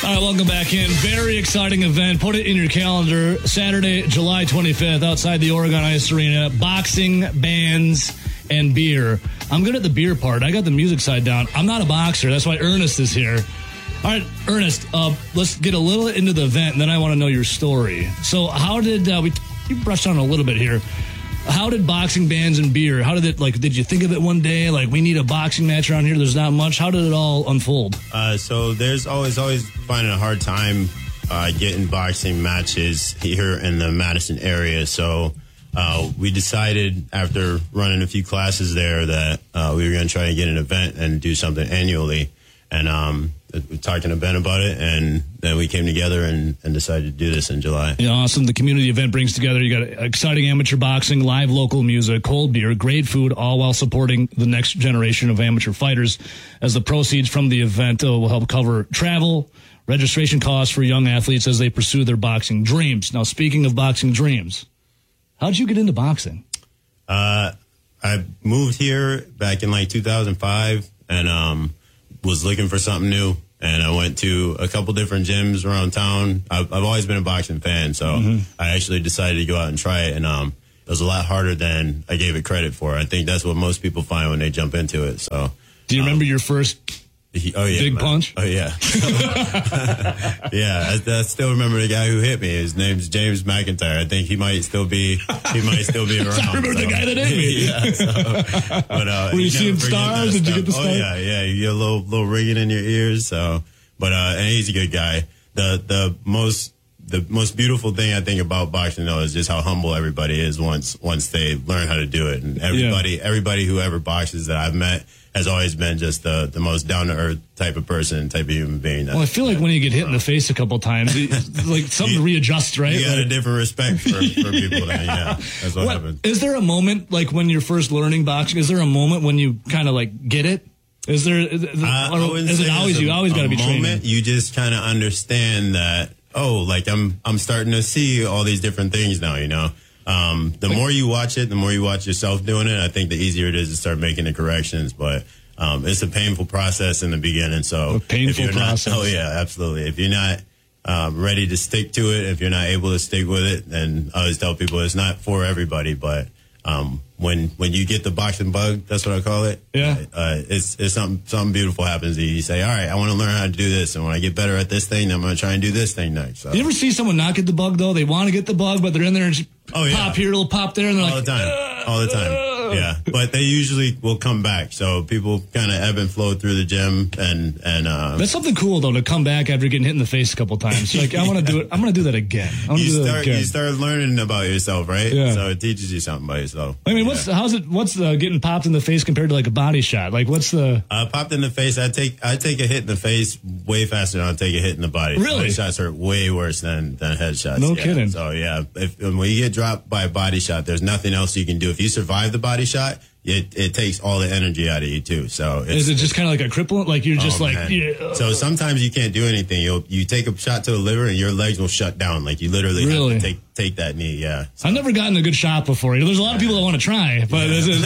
All right, welcome back in. Very exciting event. Put it in your calendar. Saturday, July 25th, outside the Oregon Ice Arena. Boxing, bands, and beer. I'm good at the beer part. I got the music side down. I'm not a boxer. That's why Ernest is here. All right, Ernest, let's get a little into the event, and then I want to know your story. So how did, you brushed on a little bit here. How did boxing, bands, and beer, how did it, did you think of it one day? Like, we need a boxing match around here. There's not much. How did it all unfold? So there's always finding a hard time getting boxing matches here in the Madison area. So we decided after running a few classes there that we were going to try to get an event and do something annually. And we talked to Ben about it, and then we came together and decided to do this in July. Yeah, awesome. The community event brings together, you got exciting amateur boxing, live local music, cold beer, great food, all while supporting the next generation of amateur fighters, as the proceeds from the event will help cover travel, registration costs for young athletes as they pursue their boxing dreams. Now, speaking of boxing dreams, how'd you get into boxing? I moved here back in 2005, and was looking for something new, and I went to a couple different gyms around town. I've always been a boxing fan, so I actually decided to go out and try it, and it was a lot harder than I gave it credit for. I think that's what most people find when they jump into it. So, do you remember your first big punch? Oh, yeah. Yeah, I still remember the guy who hit me. His name's James McIntyre. I think he might still be around. I remember the guy that hit me. Yeah, but, were you seeing stars? Did you get the stars? Oh, yeah. You get a little ringing in your ears. So, but and he's a good guy. The most beautiful thing I think about boxing, though, is just how humble everybody is once they learn how to do it. And everybody who ever boxes that I've met has always been just the most down-to-earth type of person, type of human being. Well, I feel like when you get hit in the face a couple times, something readjusts, right? You got a different respect for people then, yeah. That's what happens. Is there a moment, when you're first learning boxing, is there a moment when you kind of, get it? Is there, is it always, you always got to be training? You just kind of understand that, I'm starting to see all these different things now, The more you watch it, the more you watch yourself doing it, I think the easier it is to start making the corrections. But it's a painful process in the beginning. So a painful process. Oh, yeah, absolutely. If you're not ready to stick to it, if you're not able to stick with it, then I always tell people it's not for everybody. But when you get the boxing bug, that's what I call it. Yeah. It's something beautiful happens to you. You say, all right, I want to learn how to do this. And when I get better at this thing, I'm going to try and do this thing next. So. You ever see someone not get the bug, though? They want to get the bug, but they're in there and just pop here, a little pop there. And they're all the time. Yeah. But they usually will come back. So people kind of ebb and flow through the gym. And that's something cool, though, to come back after getting hit in the face a couple times. Like, I want to do it. I'm going to do that again. You start learning about yourself, right? Yeah. So it teaches you something about yourself. I mean, what's getting popped in the face compared to a body shot? What's the popped in the face? I take a hit in the face way faster than I take a hit in the body. Really? Body shots hurt way worse than headshots. No kidding. So yeah, when you get dropped by a body shot, there's nothing else you can do. If you survive the body shot, it takes all the energy out of you too. So is it just kind of like a crippling? Like you're just So sometimes you can't do anything. You take a shot to the liver and your legs will shut down. Like you literally have to take that knee. Yeah. So. I've never gotten a good shot before. There's a lot of people that want to try, but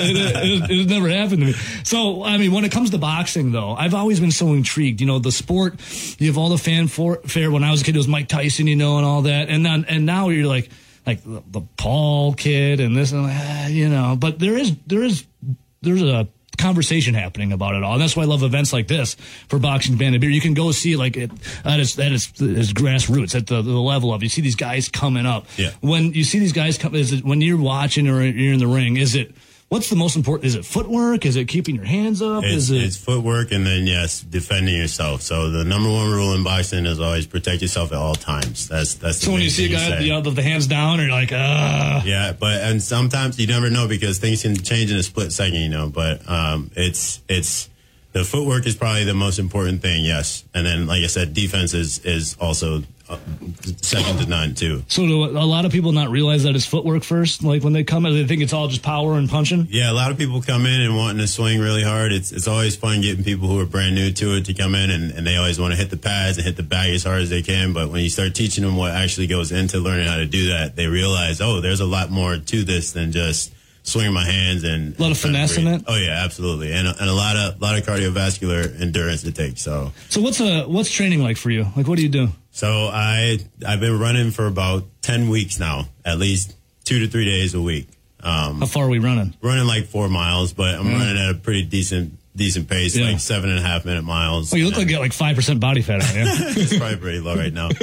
it never happened to me. So I mean, when it comes to boxing, though, I've always been so intrigued. The sport. You have all the fanfare. When I was a kid, it was Mike Tyson, and all that, and now you're like the Paul kid and this and but there's a conversation happening about it all, and that's why I love events like this for boxing, band, and beer. You can go see at its grassroots, at the level of, you see these guys coming up. Yeah. When you see these guys come, is it when you're watching or you're in the ring? What's the most important? Is it footwork? Is it keeping your hands up? It's footwork, and then defending yourself. So the number one rule in boxing is always protect yourself at all times. That's so when you see a guy with the hands down, or you're like, Yeah, and sometimes you never know because things can change in a split second, But it's the footwork is probably the most important thing. Yes, and then like I said, defense is also second to none too. So do a lot of people not realize that it's footwork first? Like when they come in, they think it's all just power and punching? Yeah, a lot of people come in and wanting to swing really hard. It's always fun getting people who are brand new to it to come in, and they always want to hit the pads and hit the bag as hard as they can. But when you start teaching them what actually goes into learning how to do that, they realize, there's a lot more to this than just swinging my hands and a lot of finesse in it. Oh yeah, absolutely, and a lot of cardiovascular endurance to take. So what's training like for you? Like, what do you do? So I've been running for about 10 weeks now, at least 2 to 3 days a week. How far are we running? Running like 4 miles, but I'm running at a pretty decent pace, like 7.5 minute miles. Well, you look like you got like 5% body fat on you. It's probably pretty low right now.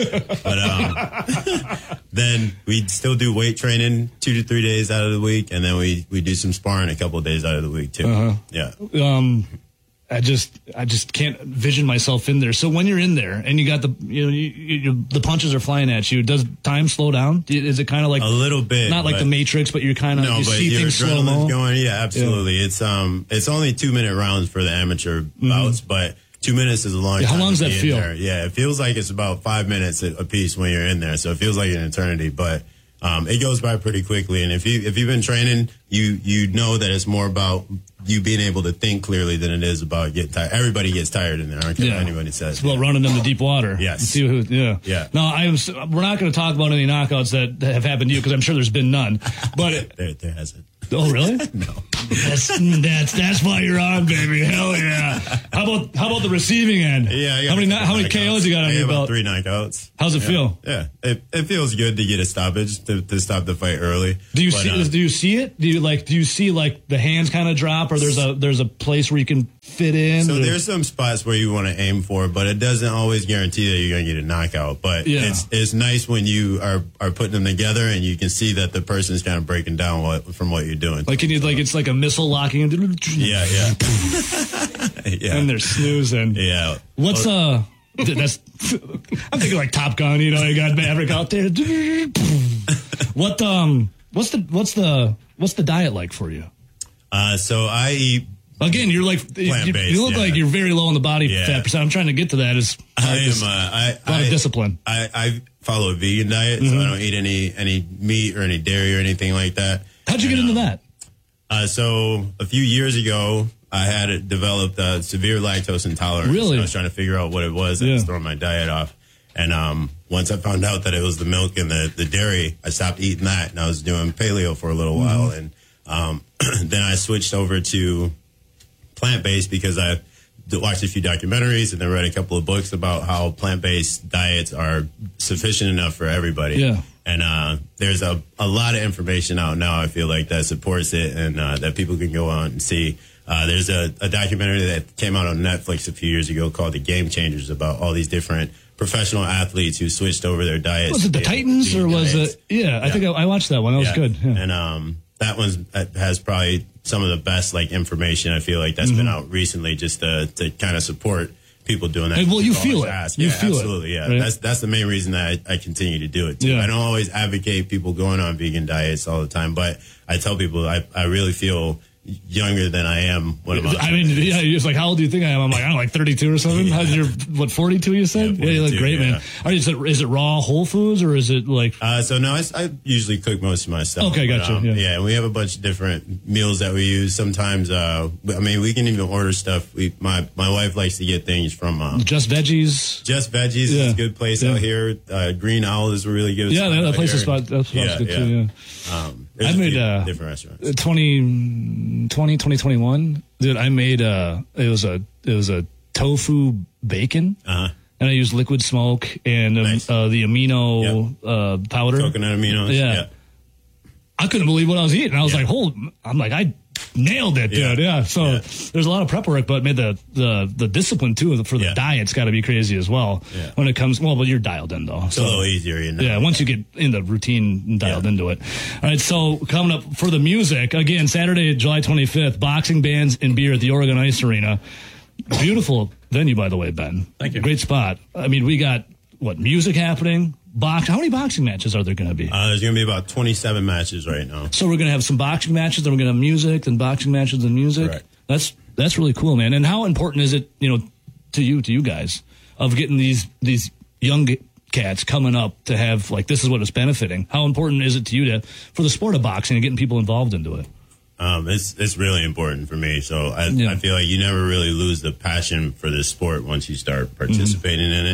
But then we still do weight training 2 to 3 days out of the week, and then we do some sparring a couple of days out of the week too. Yeah. I just can't vision myself in there. So when you're in there and you got the punches are flying at you, does time slow down? Is it kind of like a little bit, not like the Matrix, but you're kind of you see things slow mo? Going, yeah, absolutely. Yeah. It's only 2-minute rounds for the amateur bouts, but 2 minutes is a long time. How long does that feel? There. Yeah, it feels like it's about 5 minutes a piece when you're in there, so it feels like an eternity, but. It goes by pretty quickly, and if you've been training, you know that it's more about you being able to think clearly than it is about getting tired. Everybody gets tired in there. I don't care what anybody says. It's about running them to deep water. Yes. See who, yeah. No, we're not going to talk about any knockouts that have happened to you because I'm sure there's been none. But there hasn't. Oh, really? No. That's why you're on, baby. Hell yeah. How about the receiving end? Yeah. How many KOs you got on your belt? 3 knockouts. How's it feel? Yeah. It feels good to get a stoppage to stop the fight early. Do you see it? Do you see like the hands kind of drop, or there's a place where you can fit in? So there's some spots where you want to aim for, but it doesn't always guarantee that you're going to get a knockout. But it's nice when you are putting them together and you can see that the person's kind of breaking down from what you're doing. Like it's like a missile locking. Yeah. Yeah. And they're snoozing. Yeah. What's that's I'm thinking like Top Gun. You got Maverick out there. What's the diet like for you? So I eat. Again, you're like plant-based, you look like you're very low on the body fat percent. I'm trying to get to that. A lot of discipline. I follow a vegan diet, so I don't eat any meat or any dairy or anything like that. How'd you get into that? So a few years ago, I had developed severe lactose intolerance. Really? I was trying to figure out what it was. I was throwing my diet off. And once I found out that it was the milk and the dairy, I stopped eating that. And I was doing paleo for a little while. And then I switched over to plant-based because I watched a few documentaries and then read a couple of books about how plant-based diets are sufficient enough for everybody. Yeah. And there's a lot of information out now, I feel like, that supports it and that people can go out and see. There's a documentary that came out on Netflix a few years ago called The Game Changers about all these different professional athletes who switched over their diets. Was it the Titans or was it? Yeah, I think I watched that one. That was good. Yeah. And that one has probably some of the best information I feel like that's been out recently just to kind of support people doing that. Well, you feel it. You feel absolutely, it. Yeah. Right? That's the main reason that I continue to do it too. Yeah. I don't always advocate people going on vegan diets all the time, but I tell people I really feel younger than I am when I'm on. I mean, it's like, how old do you think I am? I'm like, I don't know, like 32 or something. Yeah. How's your, 42 you said? Yeah, you look great, man. Is it raw whole foods or is it like? So no, I usually cook most of my stuff. Okay, gotcha. Yeah, and we have a bunch of different meals that we use. Sometimes, I mean, we can even order stuff. My wife likes to get things from Just Veggies. Just Veggies is a good place out here. Green Owl is a really good. Yeah, that place is good too. Yeah. I made different restaurants. 2021, dude. I made it was a tofu bacon, and I used liquid smoke and the amino powder, coconut aminos. Yeah. I couldn't believe what I was eating. I was like, I nailed it, dude. Yeah. So there's a lot of prep work, but made the discipline too for the diet's got to be crazy as well. Yeah. When it comes, but you're dialed in though. It's a little easier, Yeah. Once you get in the routine and dialed into it. All right. So coming up for the music again, Saturday, July 25th, boxing, bands, and beer at the Oregon Ice Arena. Beautiful venue, by the way, Ben. Thank you. Great spot. I mean, we got music happening. How many boxing matches are there going to be? There's going to be about 27 matches right now. So we're going to have some boxing matches, then we're going to have music, then boxing matches and music. Correct. That's really cool, man. And how important is it, to you guys, of getting these young cats coming up to have this is what it's benefiting? How important is it to you for the sport of boxing and getting people involved into it? It's really important for me. So I feel like you never really lose the passion for this sport once you start participating in it.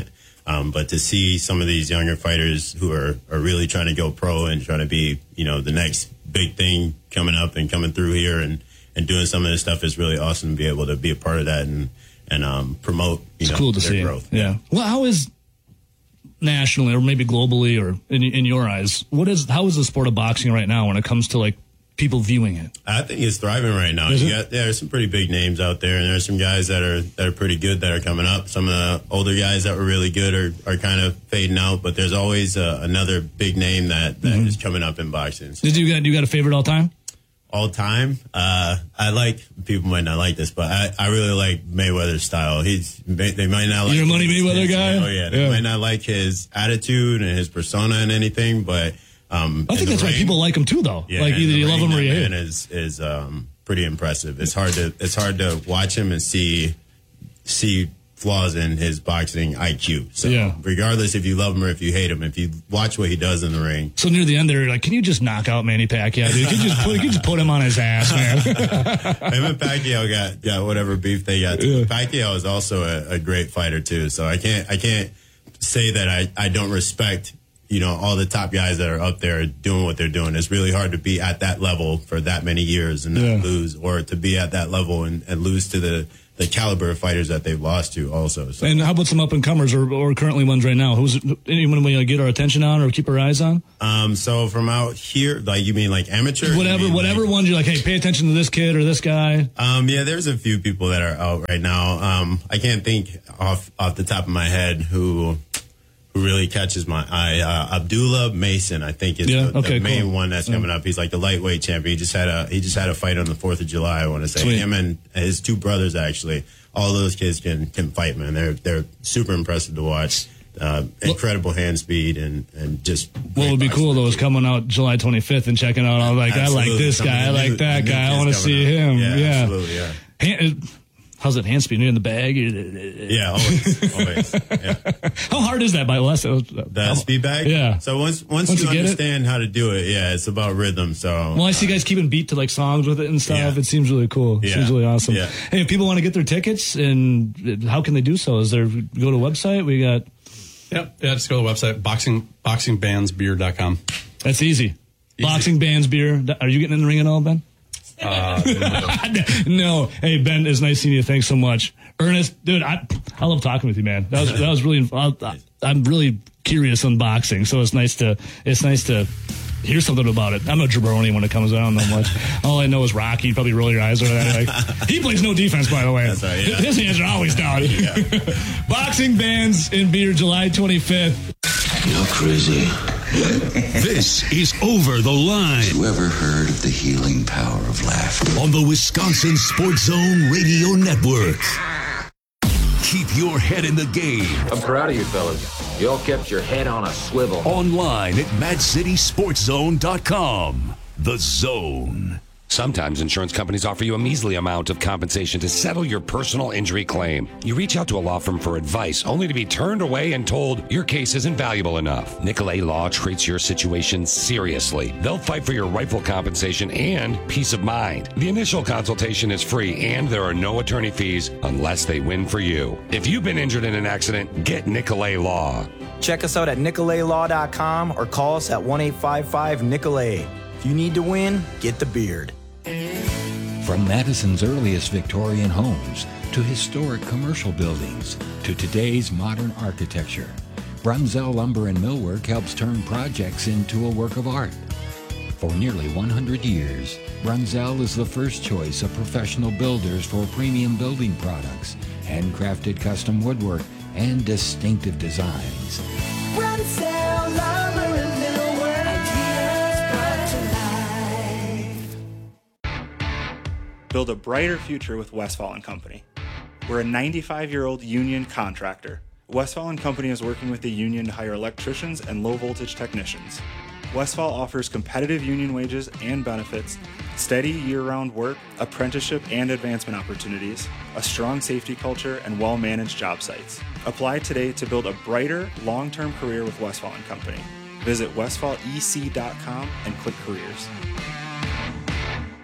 But to see some of these younger fighters who are really trying to go pro and trying to be, the next big thing coming up and coming through here and doing some of this stuff is really awesome to be able to be a part of that and promote, it's cool to their see. growth. Yeah. Well, how is nationally or maybe globally or in your eyes, how is the sport of boxing right now when it comes to like people viewing it? I think it's thriving right now. There's some pretty big names out there, and there's some guys that are pretty good that are coming up. Some of the older guys that were really good are kind of fading out, but there's always another big name that is coming up in boxing. So. Do you got a favorite all time? All time, I like, people might not like this, but I really like Mayweather's style. They might not like You're a Money Mayweather guy? Oh yeah, they might not like his attitude and his persona and anything, but I think that's why people like him too, though. Yeah, like either you love him or you hate him. Is pretty impressive. It's hard to watch him and see flaws in his boxing IQ. So regardless if you love him or if you hate him, if you watch what he does in the ring. So near the end, they're like, "Can you just knock out Manny Pacquiao, dude? Can you just put him on his ass, man?" Him and Pacquiao got whatever beef they got. Yeah. Pacquiao is also a great fighter too. So I can't say that I don't respect all the top guys that are up there doing what they're doing. It's really hard to be at that level for that many years and not lose, or to be at that level and lose to the caliber of fighters that they've lost to also. So. And how about some up-and-comers or currently ones right now? Anyone we get our attention on or keep our eyes on? So from out here, like you mean like amateur? Whatever ones you're like, hey, pay attention to this kid or this guy. Yeah, there's a few people that are out right now. I can't think off the top of my head who really catches my eye. Abdullah Mason, I think, is the main one that's coming up. He's like the lightweight champion. He just had a fight on the 4th of July, I want to say. Sweet. Him and his two brothers, actually. All those kids can fight, man. They're super impressive to watch. Incredible hand speed and just. What would be cool though is coming out July 25th and checking out. I like this guy, I like that guy. I want to see him. Yeah, absolutely. Yeah. How's it hand speed? You're in the bag? Yeah, always. Yeah. How hard is that, by the way? The speed bag? Yeah. So once you understand how to do it, it's about rhythm. So I see guys keeping beat to like songs with it and stuff. Yeah. It seems really cool. It seems really awesome. Yeah. Hey, if people want to get their tickets, and how can they do so? Go to a website? We got. Yep. Yeah, just go to the website, boxingbandsbeer.com. That's easy. Boxing Bands Beer. Are you getting in the ring at all, Ben? No. Hey, Ben, it's nice seeing you. Thanks so much. Ernest, dude, I love talking with you, man. That was really, I'm really curious on boxing, so it's nice to hear something about it. I'm a jabroni when it comes out. I don't know much. All I know is Rocky. You probably roll your eyes over that. Like, he plays no defense, by the way. That's right, yeah. His hands are always down. Yeah. Boxing Bands in Beer, July 25th. You're crazy. This is Over the Line. Have you ever heard of the healing power of laughter? On the Wisconsin Sports Zone Radio Network. Keep your head in the game. I'm proud of you fellas. You all kept your head on a swivel. Online at MadCitySportsZone.com. The Zone. Sometimes insurance companies offer you a measly amount of compensation to settle your personal injury claim. You reach out to a law firm for advice, only to be turned away and told your case isn't valuable enough. Nicolay Law treats your situation seriously. They'll fight for your rightful compensation and peace of mind. The initial consultation is free, and there are no attorney fees unless they win for you. If you've been injured in an accident, get Nicolay Law. Check us out at nicolaylaw.com or call us at 1-855-NICOLAY. If you need to win, get the beard. From Madison's earliest Victorian homes to historic commercial buildings to today's modern architecture, Brunzell Lumber and Millwork helps turn projects into a work of art. For nearly 100 years, Brunzell is the first choice of professional builders for premium building products, handcrafted custom woodwork, and distinctive designs. Brunzell Lumber and Millwork, ideas brought to life. Build a brighter future with Westfall & Company. We're a 95-year-old union contractor. Westfall & Company is working with the union to hire electricians and low-voltage technicians. Westfall offers competitive union wages and benefits, steady year-round work, apprenticeship and advancement opportunities, a strong safety culture, and well-managed job sites. Apply today to build a brighter, long-term career with Westfall & Company. Visit westfallec.com and click careers.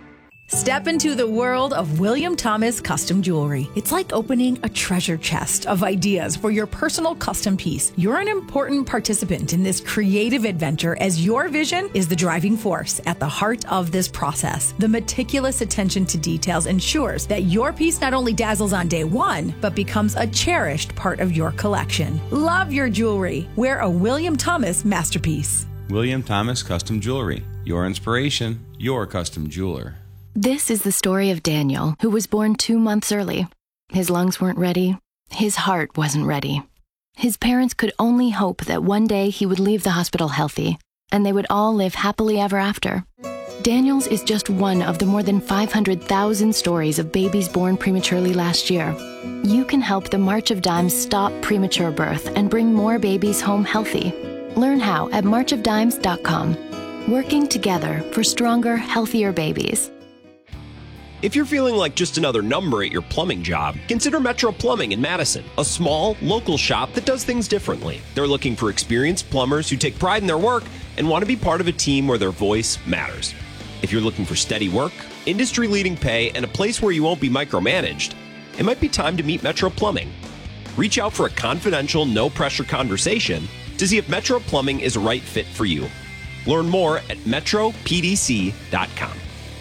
Step into the world of William Thomas Custom Jewelry. It's like opening a treasure chest of ideas for your personal custom piece. You're an important participant in this creative adventure as your vision is the driving force at the heart of this process. The meticulous attention to details ensures that your piece not only dazzles on day one, but becomes a cherished part of your collection. Love your jewelry. Wear a William Thomas masterpiece. William Thomas Custom Jewelry. Your inspiration, your custom jeweler. This is the story of Daniel, who was born 2 months early. His lungs weren't ready. His heart wasn't ready. His parents could only hope that one day he would leave the hospital healthy, and they would all live happily ever after. Daniel's is just one of the more than 500,000 stories of babies born prematurely last year. You can help the March of Dimes stop premature birth and bring more babies home healthy. Learn how at marchofdimes.com. Working together for stronger, healthier babies. If you're feeling like just another number at your plumbing job, consider Metro Plumbing in Madison, a small, local shop that does things differently. They're looking for experienced plumbers who take pride in their work and want to be part of a team where their voice matters. If you're looking for steady work, industry-leading pay, and a place where you won't be micromanaged, it might be time to meet Metro Plumbing. Reach out for a confidential, no-pressure conversation to see if Metro Plumbing is a right fit for you. Learn more at metropdc.com.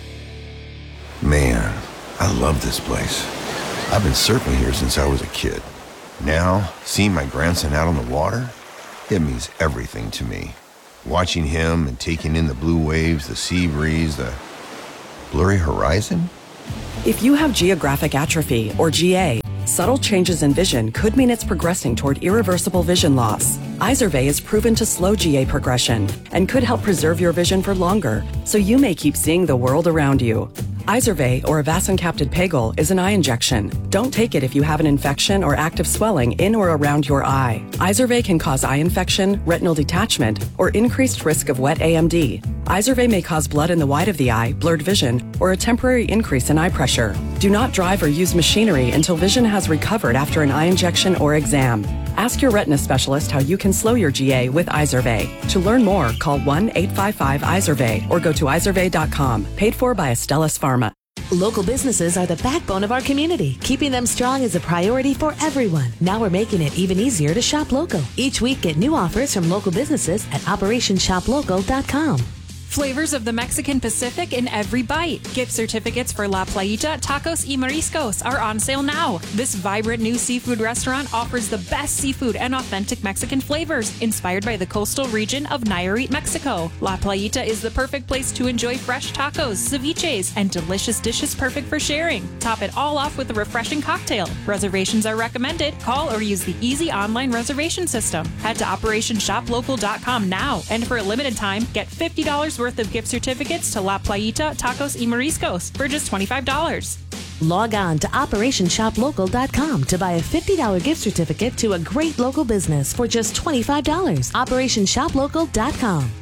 Man, I love this place. I've been surfing here since I was a kid. Now, seeing my grandson out on the water, it means everything to me. Watching him and taking in the blue waves, the sea breeze, the blurry horizon. If you have geographic atrophy, or GA, subtle changes in vision could mean it's progressing toward irreversible vision loss. Izervay is proven to slow GA progression and could help preserve your vision for longer, so you may keep seeing the world around you. Izervay, or avacincaptad pegol, is an eye injection. Don't take it if you have an infection or active swelling in or around your eye. Izervay can cause eye infection, retinal detachment, or increased risk of wet AMD. Izervay may cause blood in the white of the eye, blurred vision, or a temporary increase in eye pressure. Do not drive or use machinery until vision has recovered after an eye injection or exam. Ask your retina specialist how you can slow your GA with Izervay. To learn more, call 1-855-IZERVAY or go to izervay.com. Paid for by Astellas Pharma. Local businesses are the backbone of our community. Keeping them strong is a priority for everyone. Now we're making it even easier to shop local. Each week, get new offers from local businesses at OperationShopLocal.com. Flavors of the Mexican Pacific in every bite. Gift certificates for La Playita Tacos y Mariscos are on sale now. This vibrant new seafood restaurant offers the best seafood and authentic Mexican flavors, inspired by the coastal region of Nayarit, Mexico. La Playita is the perfect place to enjoy fresh tacos, ceviches, and delicious dishes perfect for sharing. Top it all off with a refreshing cocktail. Reservations are recommended. Call or use the easy online reservation system. Head to OperationShopLocal.com now, and for a limited time, get $50 worth of gift certificates to La Playita Tacos y Mariscos for just $25. Log on to OperationShopLocal.com to buy a $50 gift certificate to a great local business for just $25. OperationShopLocal.com.